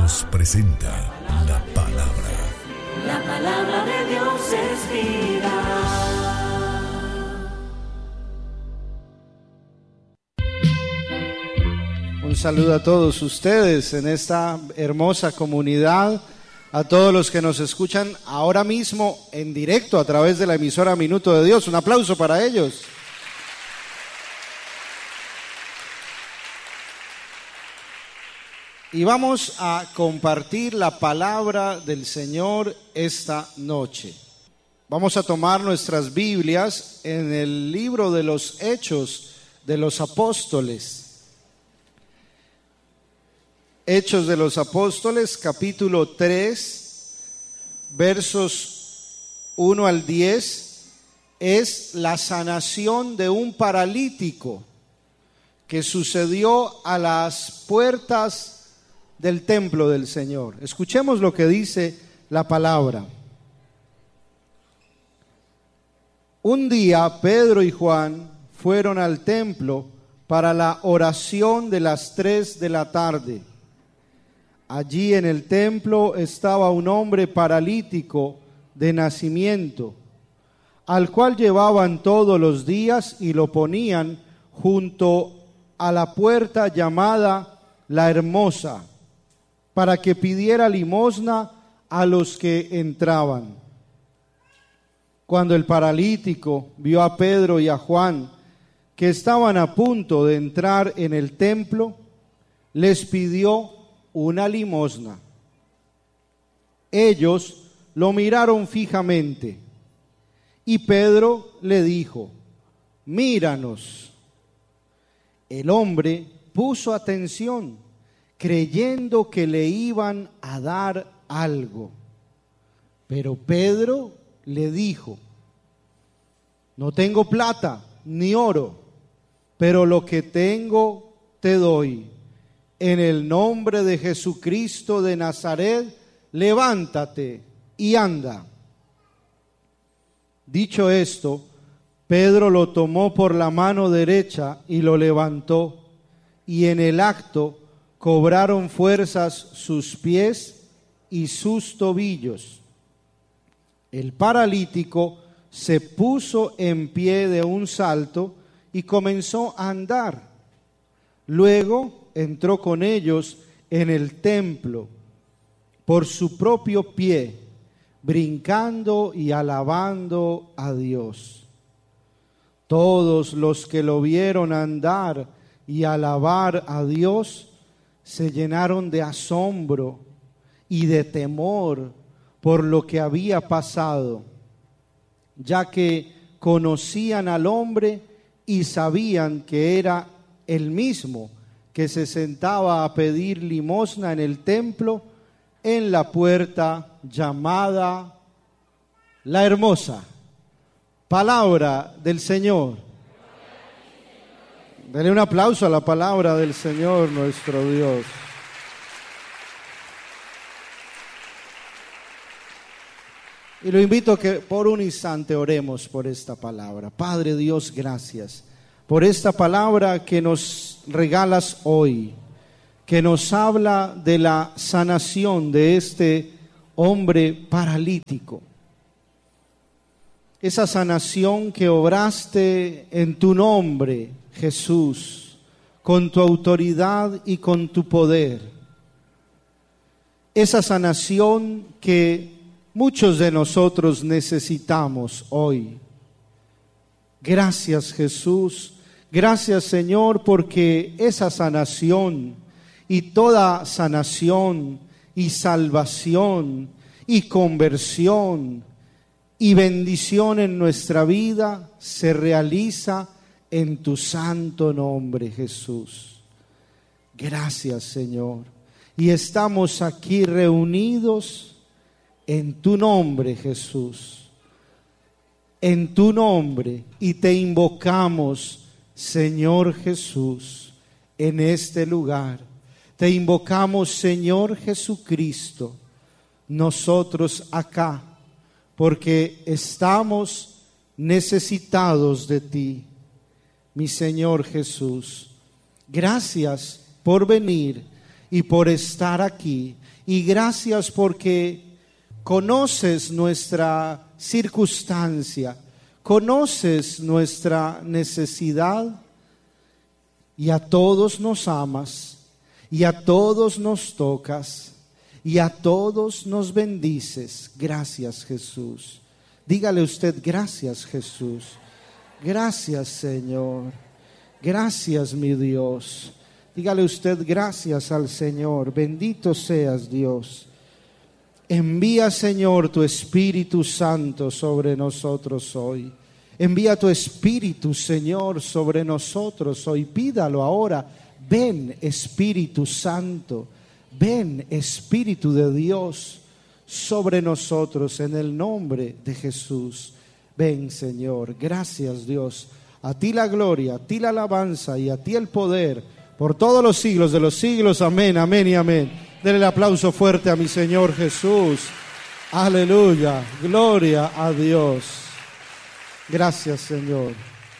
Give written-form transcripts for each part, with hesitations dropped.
Dios presenta la palabra. La palabra de Dios es vida. Un saludo a todos ustedes en esta hermosa comunidad, a todos los que nos escuchan ahora mismo en directo a través de la emisora Minuto de Dios. Un aplauso para ellos. Y vamos a compartir la palabra del Señor esta noche. Vamos a tomar nuestras Biblias en el libro de los Hechos de los Apóstoles. Hechos de los Apóstoles, capítulo 3, versos 1 al 10, es la sanación de un paralítico que sucedió a las puertas del templo del Señor. Escuchemos lo que dice la palabra. Un día Pedro y Juan fueron al templo para la oración de las 3 de la tarde. Allí en el templo estaba un hombre paralítico de nacimiento, al cual llevaban todos los días y lo ponían junto a la puerta llamada La Hermosa, para que pidiera limosna a los que entraban. Cuando el paralítico vio a Pedro y a Juan, que estaban a punto de entrar en el templo, les pidió una limosna. Ellos lo miraron fijamente, y Pedro le dijo: míranos. El hombre puso atención, creyendo que le iban a dar algo. Pero Pedro le dijo: no tengo plata ni oro, pero lo que tengo te doy. En el nombre de Jesucristo de Nazaret, levántate y anda. Dicho esto, Pedro lo tomó por la mano derecha y lo levantó, y en el acto cobraron fuerzas sus pies y sus tobillos. El paralítico se puso en pie de un salto y comenzó a andar. Luego entró con ellos en el templo por su propio pie, brincando y alabando a Dios. Todos los que lo vieron andar y alabar a Dios se llenaron de asombro y de temor por lo que había pasado, ya que conocían al hombre y sabían que era el mismo que se sentaba a pedir limosna en el templo, en la puerta llamada La Hermosa. Palabra del Señor. Dale un aplauso a la palabra del Señor nuestro Dios. Y lo invito a que por un instante oremos por esta palabra. Padre Dios, gracias por esta palabra que nos regalas hoy, que nos habla de la sanación de este hombre paralítico. Esa sanación que obraste en tu nombre, Jesús, con tu autoridad y con tu poder. Esa sanación que muchos de nosotros necesitamos hoy. Gracias, Jesús. Gracias, Señor, porque esa sanación y toda sanación y salvación y conversión y bendición en nuestra vida se realiza en tu santo nombre, Jesús. Gracias, Señor. Y estamos aquí reunidos en tu nombre, Jesús. En tu nombre. Y te invocamos, Señor Jesús, en este lugar. Te invocamos, Señor Jesucristo, nosotros acá, porque estamos necesitados de ti, mi Señor Jesús. Gracias por venir y por estar aquí. Y gracias porque conoces nuestra circunstancia, conoces nuestra necesidad y a todos nos amas y a todos nos tocas y a todos nos bendices. Gracias, Jesús. Dígale usted: gracias, Jesús. Gracias, Señor. Gracias, mi Dios. Dígale usted: gracias al Señor. Bendito seas, Dios. Envía, Señor, tu Espíritu Santo sobre nosotros hoy. Envía tu Espíritu, Señor, sobre nosotros hoy. Pídalo ahora. Ven, Espíritu Santo. Ven, Espíritu de Dios, sobre nosotros en el nombre de Jesús. Ven, Señor. Gracias, Dios. A ti la gloria, a ti la alabanza y a ti el poder por todos los siglos de los siglos. Amén, amén y amén. Denle el aplauso fuerte a mi Señor Jesús. Aleluya. Gloria a Dios. Gracias, Señor.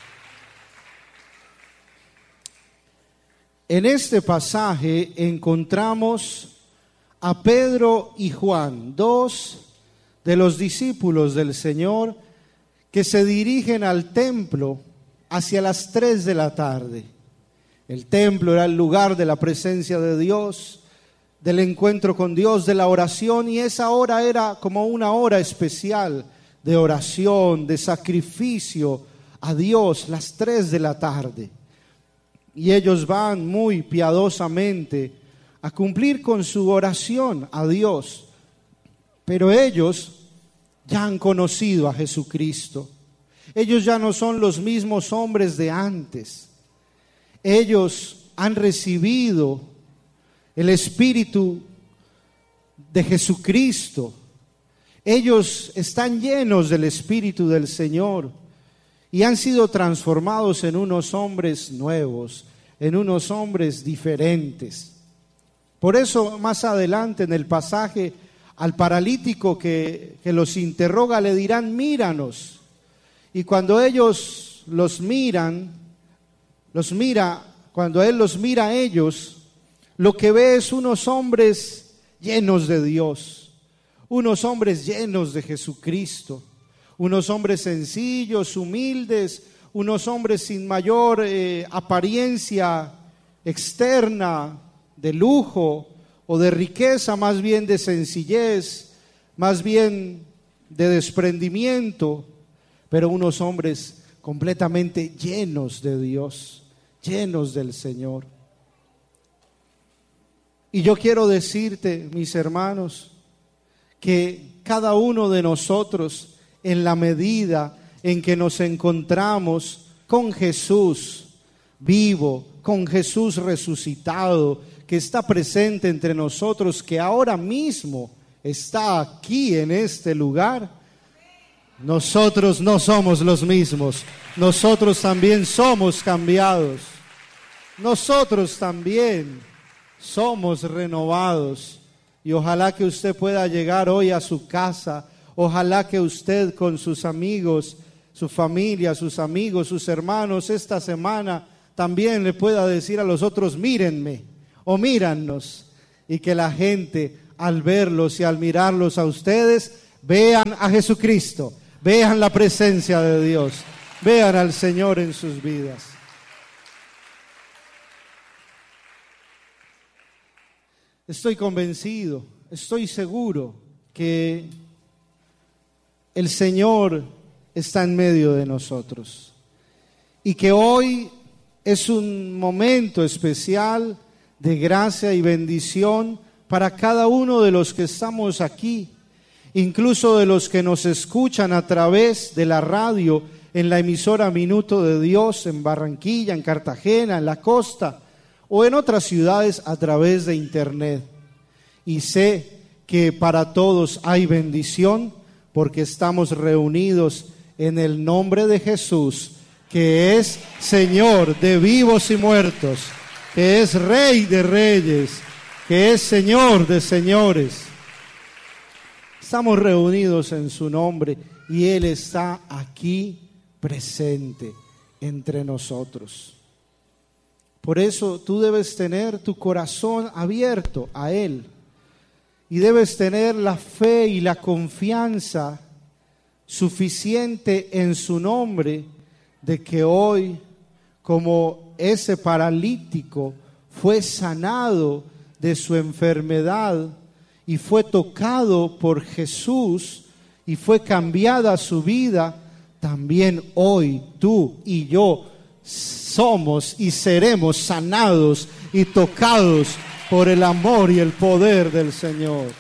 En este pasaje encontramos a Pedro y Juan, dos de los discípulos del Señor, que se dirigen al templo hacia las 3 de la tarde. El templo era el lugar de la presencia de Dios, del encuentro con Dios, de la oración, y esa hora era como una hora especial de oración, de sacrificio a Dios, las 3 de la tarde. Y ellos van muy piadosamente a cumplir con su oración a Dios, pero ellos ya han conocido a Jesucristo. Ellos ya no son los mismos hombres de antes. Ellos han recibido el Espíritu de Jesucristo. Ellos están llenos del Espíritu del Señor y han sido transformados en unos hombres nuevos, en unos hombres diferentes. Por eso más adelante en el pasaje, al paralítico que los interroga le dirán: míranos. Y cuando ellos cuando Él los mira a ellos, lo que ve es unos hombres llenos de Dios, unos hombres llenos de Jesucristo, unos hombres sencillos, humildes, unos hombres sin mayor apariencia externa de lujo o de riqueza, más bien de sencillez, más bien de desprendimiento, pero unos hombres completamente llenos de Dios, llenos del Señor. Y yo quiero decirte, mis hermanos, que cada uno de nosotros, en la medida en que nos encontramos con Jesús vivo, con Jesús resucitado, que está presente entre nosotros, que ahora mismo está aquí en este lugar, nosotros no somos los mismos. Nosotros también somos cambiados. Nosotros también somos renovados. Y ojalá que usted pueda llegar hoy a su casa. Ojalá que usted con sus amigos, su familia, sus amigos, sus hermanos, esta semana también le pueda decir a los otros: mírenme o míranos. Y que la gente, al verlos y al mirarlos a ustedes, vean a Jesucristo. Vean la presencia de Dios. Vean al Señor en sus vidas. Estoy convencido, estoy seguro que el Señor está en medio de nosotros y que hoy es un momento especial de gracia y bendición para cada uno de los que estamos aquí, incluso de los que nos escuchan a través de la radio, en la emisora Minuto de Dios, en Barranquilla, en Cartagena, en la costa o en otras ciudades a través de internet. Y sé que para todos hay bendición porque estamos reunidos en el nombre de Jesús, que es Señor de vivos y muertos, que es Rey de reyes, que es Señor de señores. Estamos reunidos en su nombre y Él está aquí presente entre nosotros. Por eso tú debes tener tu corazón abierto a Él y debes tener la fe y la confianza suficiente en su nombre de que hoy, como ese paralítico fue sanado de su enfermedad y fue tocado por Jesús y fue cambiada su vida, también hoy tú y yo somos y seremos sanados y tocados por el amor y el poder del Señor.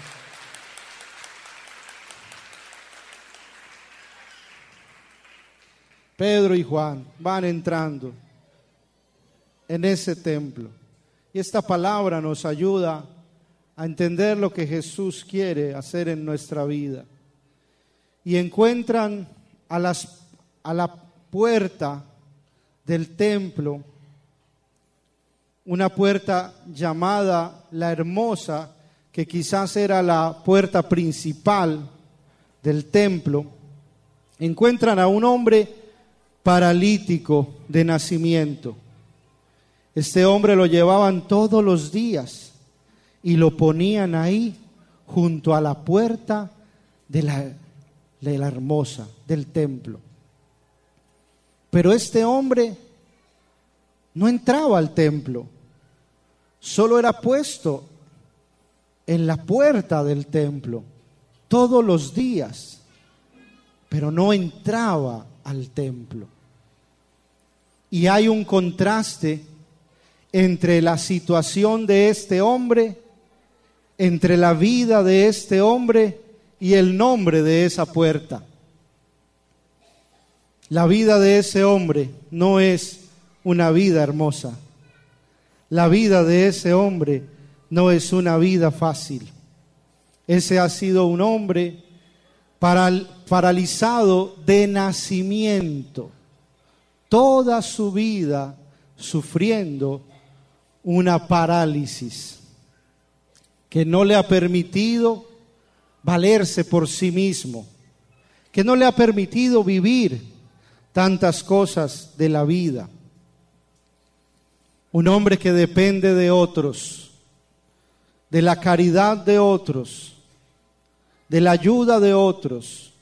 Pedro y Juan van entrando en ese templo y esta palabra nos ayuda a entender lo que Jesús quiere hacer en nuestra vida. Y encuentran a la puerta del templo, una puerta llamada la Hermosa, que quizás era la puerta principal del templo. Encuentran a un hombre paralítico de nacimiento. Este hombre lo llevaban todos los días y lo ponían ahí junto a la puerta de la Hermosa, del templo. Pero este hombre no entraba al templo, solo era puesto en la puerta del templo todos los días, pero no entraba al templo. Y hay un contraste entre la situación de este hombre, entre la vida de este hombre y el nombre de esa puerta. La vida de ese hombre no es una vida hermosa. La vida de ese hombre no es una vida fácil. Ese ha sido un hombre paralizado de nacimiento, toda su vida sufriendo una parálisis que no le ha permitido valerse por sí mismo, que no le ha permitido vivir tantas cosas de la vida. Un hombre que depende de otros, de la caridad de otros, de la ayuda de otros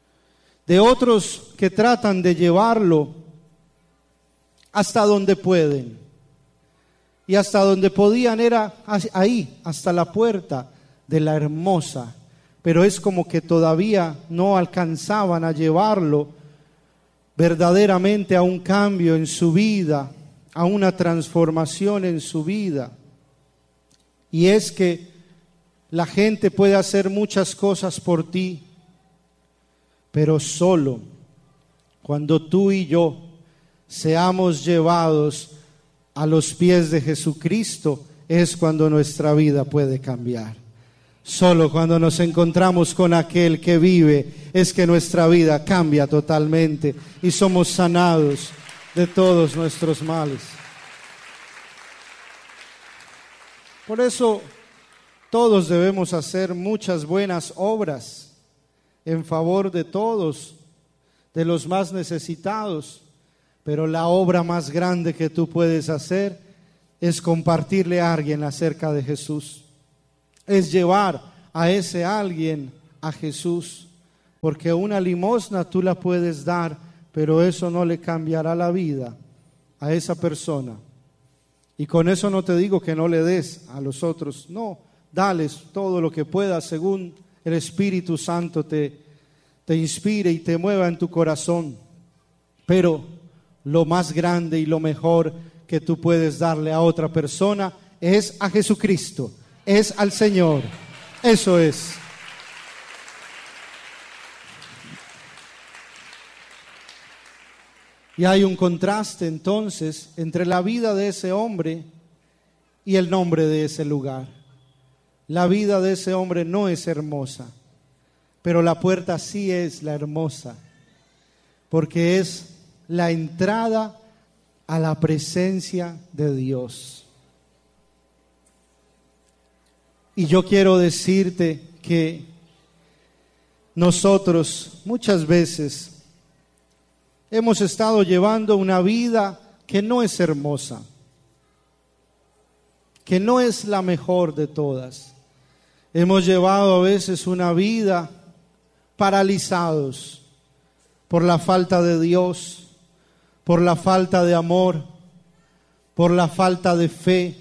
que tratan de llevarlo hasta donde pueden. Y hasta donde podían era ahí, hasta la puerta de la Hermosa. Pero es como que todavía no alcanzaban a llevarlo verdaderamente a un cambio en su vida, a una transformación en su vida. Y es que la gente puede hacer muchas cosas por ti, pero solo cuando tú y yo seamos llevados a los pies de Jesucristo es cuando nuestra vida puede cambiar. Solo cuando nos encontramos con aquel que vive es que nuestra vida cambia totalmente y somos sanados de todos nuestros males. Por eso todos debemos hacer muchas buenas obras en favor de todos, de los más necesitados, pero la obra más grande que tú puedes hacer es compartirle a alguien acerca de Jesús. Es llevar a ese alguien a Jesús, porque una limosna tú la puedes dar, pero eso no le cambiará la vida a esa persona. Y con eso no te digo que no le des a los otros, no, dales todo lo que puedas según el Espíritu Santo te inspire y te mueva en tu corazón. Pero lo más grande y lo mejor que tú puedes darle a otra persona es a Jesucristo, es al Señor. Eso es. Y hay un contraste entonces entre la vida de ese hombre y el nombre de ese lugar. La vida de ese hombre no es hermosa, pero la puerta sí es la Hermosa, porque es la entrada a la presencia de Dios. Y yo quiero decirte que nosotros muchas veces hemos estado llevando una vida que no es hermosa. que no es la mejor de todas. Hemos llevado a veces una vida paralizados por la falta de Dios, por la falta de amor, por la falta de fe,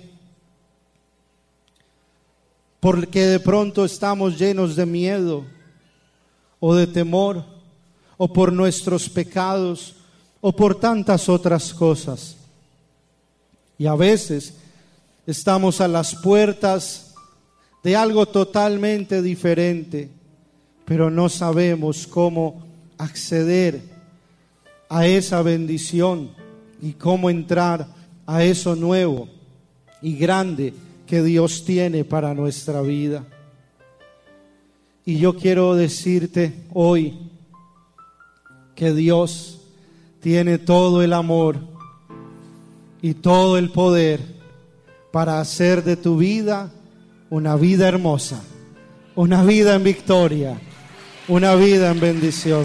porque de pronto estamos llenos de miedo o de temor, o por nuestros pecados, o por tantas otras cosas. Y a veces estamos a las puertas de algo totalmente diferente, pero no sabemos cómo acceder a esa bendición y cómo entrar a eso nuevo y grande que Dios tiene para nuestra vida. Y yo quiero decirte hoy que Dios tiene todo el amor y todo el poder para hacer de tu vida una vida hermosa, una vida en victoria, una vida en bendición.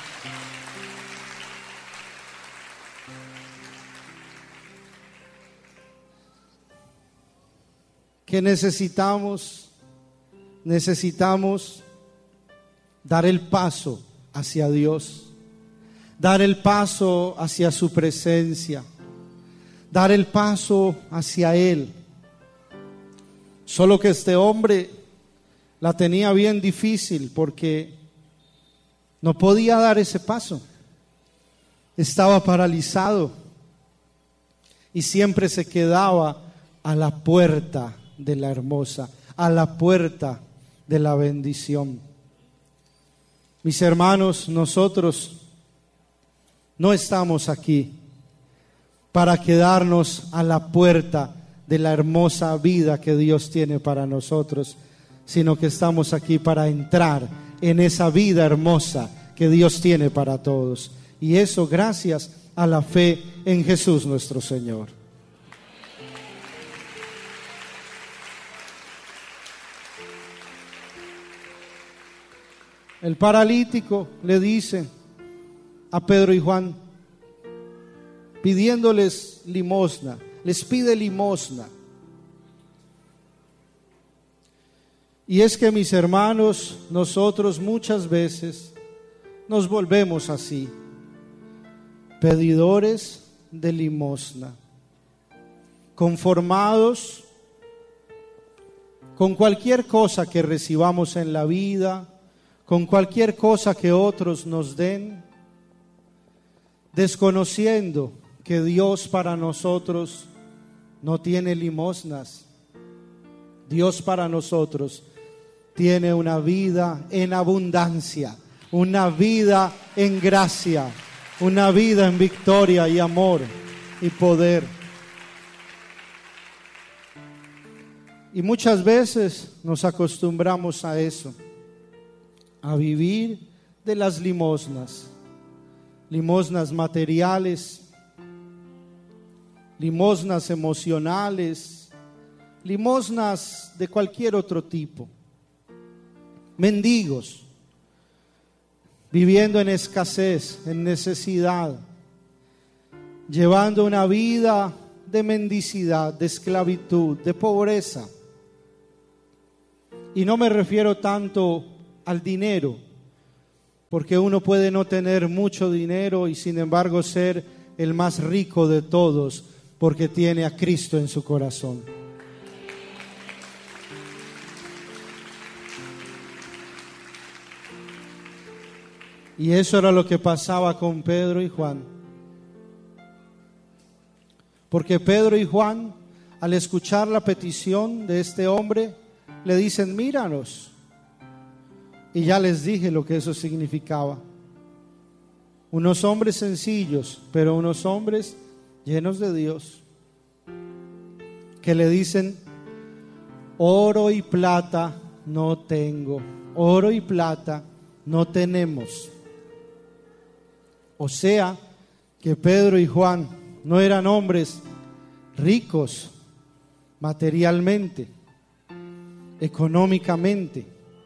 ¿Qué necesitamos? Necesitamos dar el paso hacia Dios, dar el paso hacia su presencia, dar el paso hacia Él. Solo que este hombre la tenía bien difícil porque no podía dar ese paso. Estaba paralizado y siempre se quedaba a la puerta de la hermosa, a la puerta de la bendición. Mis hermanos, nosotros no estamos aquí para quedarnos a la puerta de la hermosa vida que Dios tiene para nosotros, sino que estamos aquí para entrar en esa vida hermosa que Dios tiene para todos. Y eso gracias a la fe en Jesús nuestro Señor. El paralítico le dice a Pedro y Juan, pidiéndoles limosna, les pide limosna. Y es que, mis hermanos, nosotros muchas veces nos volvemos así, pedidores de limosna, conformados con cualquier cosa que recibamos en la vida, con cualquier cosa que otros nos den, desconociendo que Dios para nosotros no tiene limosnas. Dios para nosotros tiene una vida en abundancia, una vida en gracia, una vida en victoria y amor y poder. Y muchas veces nos acostumbramos a eso, a vivir de las limosnas, limosnas materiales, limosnas emocionales, limosnas de cualquier otro tipo, mendigos, viviendo en escasez, en necesidad, llevando una vida de mendicidad, de esclavitud, de pobreza. Y no me refiero tanto al dinero, porque uno puede no tener mucho dinero y sin embargo ser el más rico de todos, porque tiene a Cristo en su corazón. Y eso era lo que pasaba con Pedro y Juan. Porque Pedro y Juan, al escuchar la petición de este hombre, le dicen, míranos. Y ya les dije lo que eso significaba. Unos hombres sencillos, pero unos hombres llenos de Dios, que le dicen, oro y plata no tengo, oro y plata no tenemos. O sea, que Pedro y Juan no eran hombres ricos materialmente, económicamente,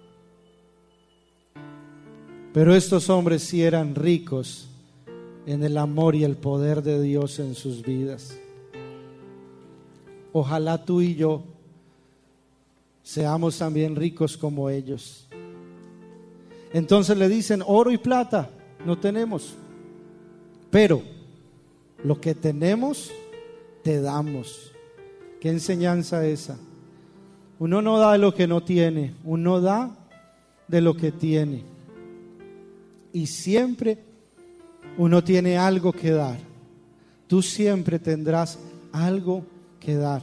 pero estos hombres sí eran ricos en el amor y el poder de Dios en sus vidas. Ojalá tú y yo seamos también ricos como ellos. Entonces le dicen, oro y plata no tenemos, pero lo que tenemos te damos. ¿Qué enseñanza esa? Uno no da de lo que no tiene, uno da de lo que tiene. Y siempre uno tiene algo que dar. Tú siempre tendrás algo que dar.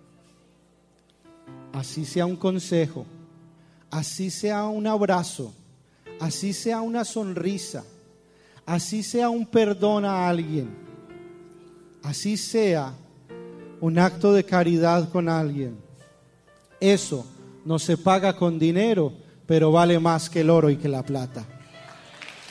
Así sea un consejo, así sea un abrazo, así sea una sonrisa, así sea un perdón a alguien, así sea un acto de caridad con alguien. Eso no se paga con dinero, pero vale más que el oro y que la plata.